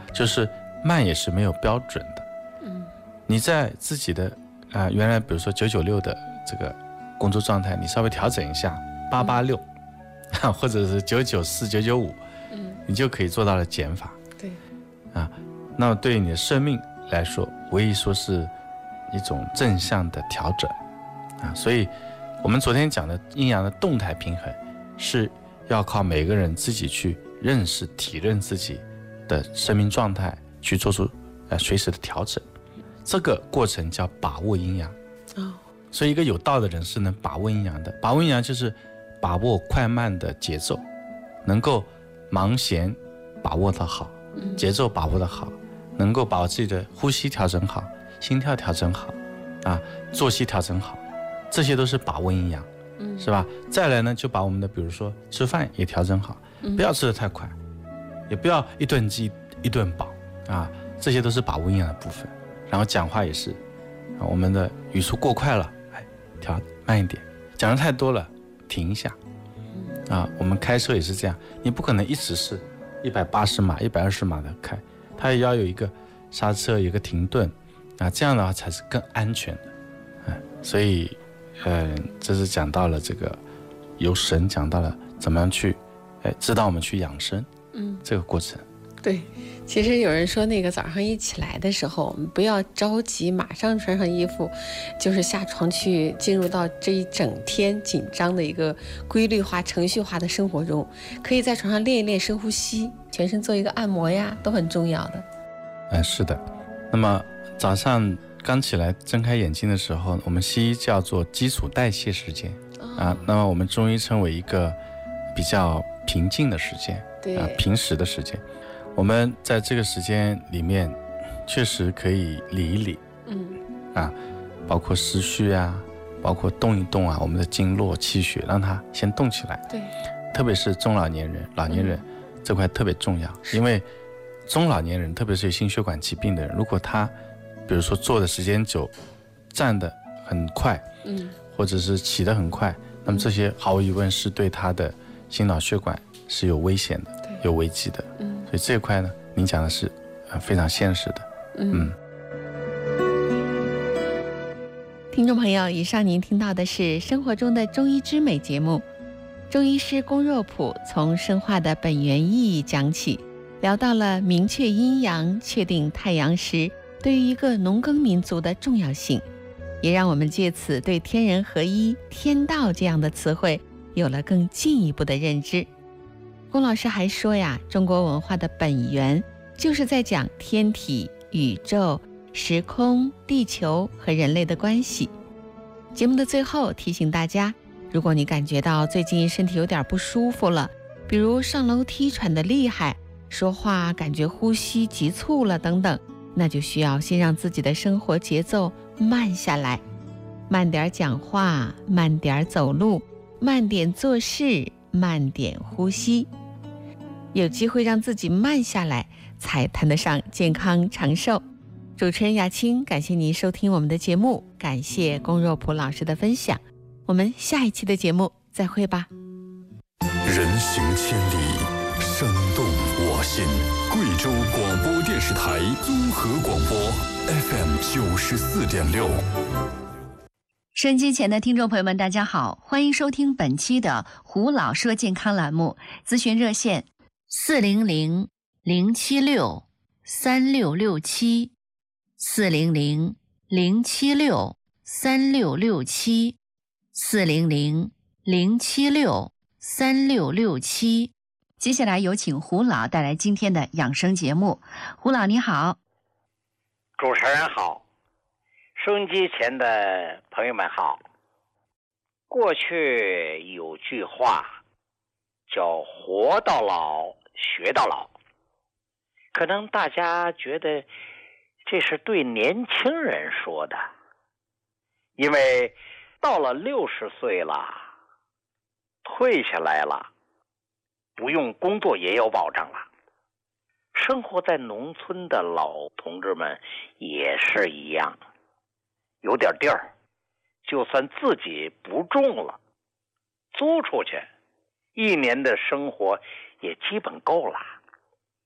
就是慢也是没有标准的。你在自己的原来比如说996的这个工作状态，你稍微调整一下886，或者是994、995，你就可以做到了减法。 对， 那么对于你的生命来说，无疑说是一种正向的调整所以我们昨天讲的阴阳的动态平衡，是要靠每个人自己去认识、体认自己的生命状态，去做出随时的调整。这个过程叫把握阴阳。所以一个有道的人是能把握阴阳的。把握阴阳就是把握快慢的节奏，能够忙闲把握得好，节奏把握得好，能够把自己的呼吸调整好，心跳调整好作息调整好，这些都是把握阴阳，是吧？再来呢，就把我们的比如说吃饭也调整好，不要吃得太快，也不要一顿饥一顿饱这些都是把握阴阳的部分。然后讲话也是我们的语速过快了，调慢一点，讲得太多了停一下我们开车也是这样，你不可能一直是180码120码的开，它也要有一个刹车，有一个停顿这样的话才是更安全的所以这是讲到了这个由神讲到了怎么样去指导我们去养生这个过程。 对，其实有人说那个早上一起来的时候，我们不要着急马上穿上衣服，就是下床去进入到这一整天紧张的一个规律化程序化的生活中，可以在床上练一练深呼吸，全身做一个按摩呀，都很重要的。 是的。那么早上刚起来睁开眼睛的时候，我们西医叫做基础代谢时间那么我们中医称为一个比较平静的时间，平时的时间。我们在这个时间里面确实可以理一理包括思绪包括动一动我们的经络气血让它先动起来。 对， 特别是中老年人这块特别重要，因为中老年人特别是有心血管疾病的人，如果他比如说坐的时间久，站得很快或者是起得很快，那么这些毫无疑问是对他的心脑血管是有危险的，有危机的所以这一块呢，您讲的是非常现实的听众朋友，以上您听到的是生活中的中医之美节目，中医师龚若甫从生化的本源意义讲起，聊到了明确阴阳、确定太阳时对于一个农耕民族的重要性，也让我们借此对天人合一、天道这样的词汇有了更进一步的认知。龚老师还说呀，中国文化的本源就是在讲天体、宇宙、时空、地球和人类的关系。节目的最后提醒大家，如果你感觉到最近身体有点不舒服了，比如上楼梯喘得厉害，说话感觉呼吸急促了等等，那就需要先让自己的生活节奏慢下来，慢点讲话，慢点走路，慢点做事，慢点呼吸。有机会让自己慢下来，才谈得上健康长寿。主持人雅青，感谢您收听我们的节目，感谢龚若甫老师的分享，我们下一期的节目再会吧。 人行千里，生动我心。贵州广播电视台综合广播 FM 94.6。 收音机前的听众朋友们，大家好，欢迎收听本期的胡老说健康栏目，咨询热线400-076-3667 400-076-3667 400-076-3667。接下来有请胡老带来今天的养生节目。胡老你好。 主持人好，收音机前的朋友们好。过去有句话叫活到老学到老，可能大家觉得这是对年轻人说的，因为到了60岁了，退下来了，不用工作也有保障了。生活在农村的老同志们也是一样，有点地儿，就算自己不种了，租出去，1年的生活也基本够了。